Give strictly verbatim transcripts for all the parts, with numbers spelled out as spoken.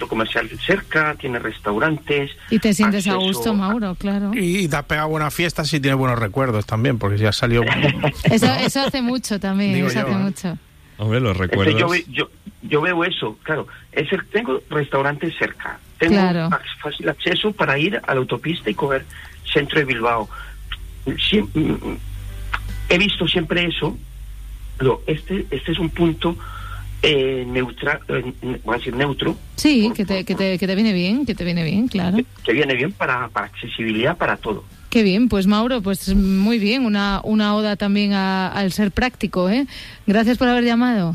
comercial cerca, tiene restaurantes. Y te sientes acceso a gusto, Mauro, claro. Y te has pegado buenas fiestas y tienes buenos recuerdos también, porque si has salido... Eso, eso hace mucho también, Digo eso yo, hace ¿eh? mucho. Hombre, los recuerdos... Este, yo, ve- yo, yo veo eso, claro. Es el, tengo restaurantes cerca. Tengo Claro. ac- fácil acceso para ir a la autopista y coger centro de Bilbao. Siem- mm, he visto siempre eso. Pero este, este es un punto eh, neutral, eh, voy a decir neutro. Sí, por- que te, por- que te, que te viene bien, que te viene bien, claro. que, que viene bien para, para accesibilidad para todo. Qué bien, pues Mauro, pues muy bien, una, una oda también a- al ser práctico, ¿eh? Gracias por haber llamado.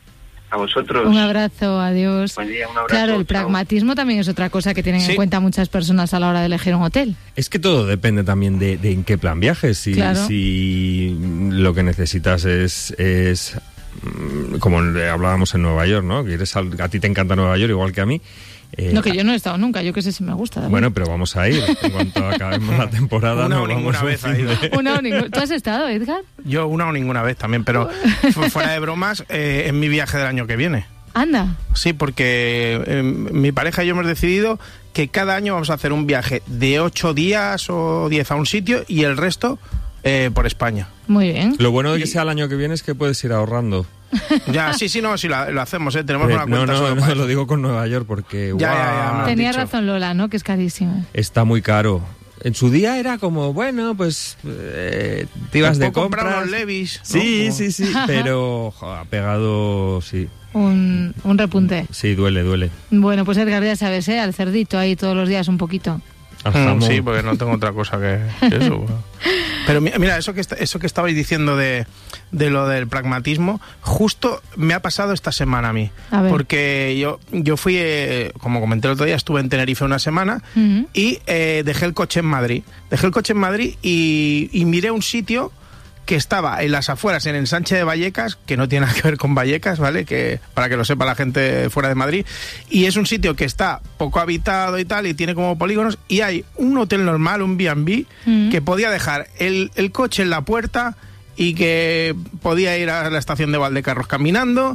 A vosotros. Un abrazo, adiós. Buen día, un abrazo. Claro, el chao. pragmatismo también es otra cosa que tienen Sí. en cuenta muchas personas a la hora de elegir un hotel. Es que todo depende también de, de en qué plan viajes. Si, Claro. si lo que necesitas es, es mm, como le hablábamos en Nueva York, ¿no? Que eres al- a ti te encanta Nueva York igual que a mí. Eh, No, que yo no he estado nunca, yo que sé si me gusta. David. Bueno, pero vamos a ir. En cuanto acabemos la temporada, Una nos o vamos ninguna un vez ha fin ido. de- Una o ninguna- ¿Tú has estado, Edgar? Yo una o ninguna vez también, pero fu- fuera de bromas, eh, en mi viaje del año que viene. Anda. Sí, porque eh, mi pareja y yo hemos decidido que cada año vamos a hacer un viaje de ocho días o diez a un sitio y el resto eh, por España. Muy bien. Lo bueno de que sea el año que viene es que puedes ir ahorrando. Ya, sí, sí, no, sí lo, lo hacemos, ¿eh? Tenemos Eh, una no, cuenta no, solo no, para lo eso. digo con Nueva York porque Ya, guau, ya, ya, me lo han Tenía dicho. razón Lola, ¿no? Que es carísimo. está muy caro. En su día era como, bueno, pues eh, te ibas de Puedo comprar compras. unos Levis, ¿no? Sí, Como- sí, sí, pero jo, ha pegado, sí, Un, un repunte. sí, duele, duele. Bueno, pues Edgar, ya sabes, ¿eh? Al cerdito ahí todos los días un poquito. Al Mm, jamón. sí, porque no tengo otra cosa que que eso. Bueno. Pero mi- mira, eso que est- eso que estabais diciendo de, de lo del pragmatismo, justo me ha pasado esta semana a mí. A ver. Porque yo, yo fui, eh, como comenté el otro día, estuve en Tenerife una semana Ujú. y eh, dejé el coche en Madrid. Dejé el coche en Madrid y, y miré un sitio que estaba en las afueras, en Ensanche de Vallecas, que no tiene nada que ver con Vallecas, ¿vale? Que para que lo sepa la gente fuera de Madrid. Y es un sitio que está poco habitado y tal, y tiene como polígonos, y hay un hotel normal, un B and B, Mm. que podía dejar el, el coche en la puerta y que podía ir a la estación de Valdecarros caminando,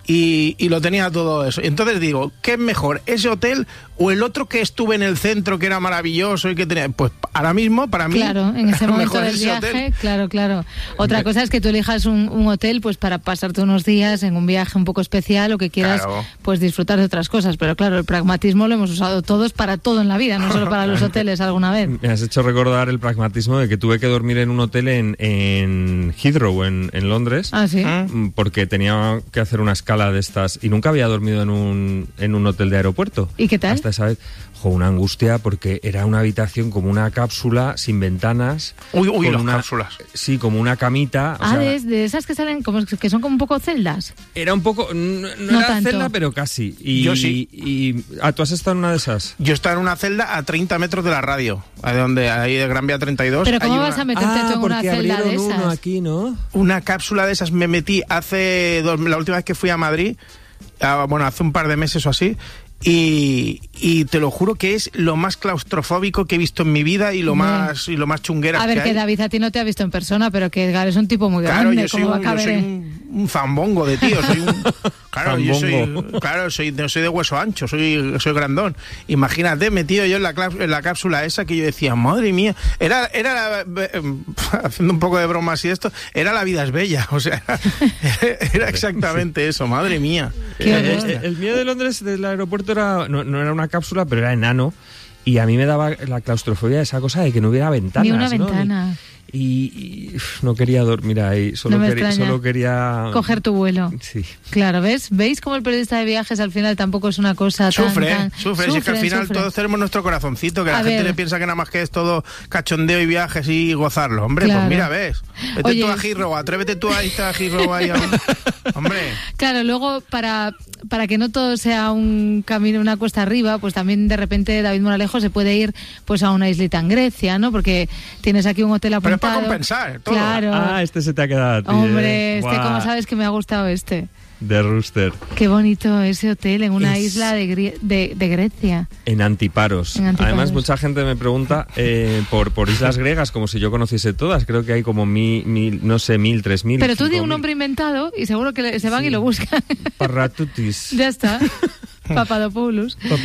y, y lo tenía todo eso. Y entonces digo, ¿qué es mejor, ese hotel o el otro que estuve en el centro, que era maravilloso y que tenía? Pues ahora mismo, para mí, Claro, en ese momento mejor del ese viaje, hotel. claro, claro. Otra cosa es que tú elijas un, un hotel pues para pasarte unos días en un viaje un poco especial o que quieras Claro. pues disfrutar de otras cosas. Pero claro, el pragmatismo lo hemos usado todos para todo en la vida, no solo para los hoteles alguna vez. Me has hecho recordar el pragmatismo de que tuve que dormir en un hotel en, en Heathrow, en, en Londres, Ah, sí. mm, porque tenía que hacer una escala de estas y nunca había dormido en un, en un hotel de aeropuerto. ¿Y qué tal? Hasta esa vez, jo, una angustia porque era una habitación como una cápsula sin ventanas. Uy, uy, con las una- cápsulas. Sí, como una camita. o Ah, sea, de, de esas que salen como que son como un poco celdas. Era un poco, no, no No era tanto. celda, pero casi. Y, Yo sí. Y, ah, ¿tú has estado en una de esas? Yo estaba en una celda a treinta metros de la radio, a donde ahí de Gran Vía treinta y dos. Pero ¿cómo hay vas una, a meterte ah, tú en una porque celda de abrieron esas? uno aquí, ¿no? una cápsula de esas me metí hace dos- la última vez que fui a Madrid, ah, bueno, hace un par de meses o así, y, y te lo juro que es lo más claustrofóbico que he visto en mi vida y lo Hombre. más y lo más chunguera A ver, que que hay. David a ti no te ha visto en persona, pero que Edgar es un tipo muy Claro, grande. yo soy, ¿Cómo va un, a yo caber? soy en- un, un zambongo de tío, soy un, claro, yo soy, Zambongo. claro, soy, de- soy de hueso ancho, soy, soy grandón. Imagínate, metido yo en la, cláp- en la cápsula esa que yo decía, madre mía, era, era la- eh, haciendo un poco de bromas y esto, era la vida es bella, o sea, era, era exactamente eso, madre mía. Qué Eh, horror. eh, el mío de Londres del aeropuerto era no, no era una cápsula, pero era enano. Y a mí me daba la claustrofobia de esa cosa de que no hubiera ventanas. Ni una ¿no? ventana. Y, y, uf, no quería dormir ahí, solo, No me quería, extraña. solo quería... Coger tu vuelo. Sí. Claro, ¿ves? ¿Veis cómo el periodista de viajes al final tampoco es una cosa tan... Sufre, tan... sufre, si es que al Sufren, final sufren. todos tenemos nuestro corazoncito, que A la gente ver. le piensa que nada más que es todo cachondeo y viajes y gozarlo. Hombre, Claro. pues mira, ves, vete Oye. tú a Heathrow, atrévete tú a irte a Heathrow ahí a- Hombre, Claro, luego para, para que no todo sea un camino, una cuesta arriba, pues también de repente David Moralejo se puede ir pues a una islita en Grecia, ¿no? Porque tienes aquí un hotel pero es apuntado. para compensar todo. Claro. Ah, este se te ha quedado a ti. Hombre, ¿eh? este, Guau, ¿cómo sabes que me ha gustado este? De Rooster. Qué bonito ese hotel en una Es- isla de, Grie- de, de Grecia. En Antiparos. En Antiparos. Además, mucha gente me pregunta eh, por, por islas griegas, como si yo conociese todas. Creo que hay como mil, mil no sé, mil, tres mil. Pero tú di cinco un mil. nombre inventado y seguro que le- se van y lo buscan. Parratutis. Ya está. Papadopoulos.